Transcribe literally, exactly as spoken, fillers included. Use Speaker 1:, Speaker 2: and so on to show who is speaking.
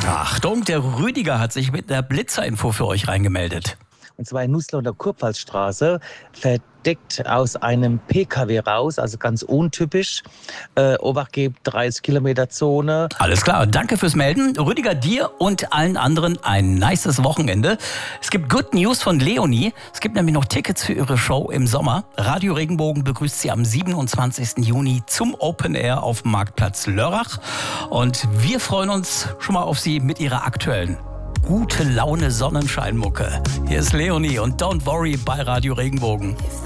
Speaker 1: Achtung, der Rüdiger hat sich mit einer Blitzerinfo für euch reingemeldet.
Speaker 2: Und zwar in Nusslau der Kurpfalzstraße, verdeckt aus einem P K W raus, also ganz untypisch. Äh, Obacht gibt dreißig Kilometer Zone.
Speaker 1: Alles klar, danke fürs Melden. Rüdiger, dir und allen anderen ein nices Wochenende. Es gibt Good News von Leonie. Es gibt nämlich noch Tickets für ihre Show im Sommer. Radio Regenbogen begrüßt sie am siebenundzwanzigsten Juni zum Open Air auf dem Marktplatz Lörrach. Und wir freuen uns schon mal auf sie mit ihrer aktuellen gute Laune Sonnenscheinmucke. Hier ist Leonie und Don't Worry bei Radio Regenbogen.